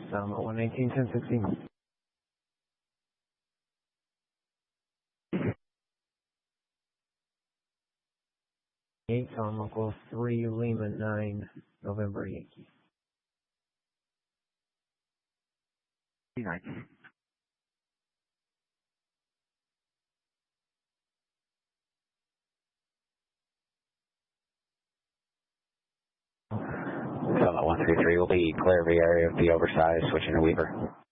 Salma 119, 1016. 8 on local 3 Lima 9 November Yankee. 9. Summit 133 will be clear of the area of the oversized, switching to Weaver.